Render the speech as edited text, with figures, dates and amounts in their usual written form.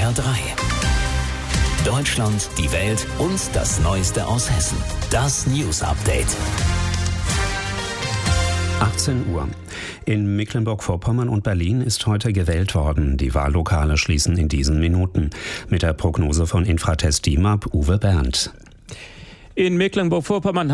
SWR 3. Deutschland, die Welt und das Neueste aus Hessen. Das News Update. 18 Uhr. In Mecklenburg-Vorpommern und Berlin ist heute gewählt worden. Die Wahllokale schließen in diesen Minuten. Mit der Prognose von Infratest DIMAP Uwe Berndt. In Mecklenburg-Vorpommern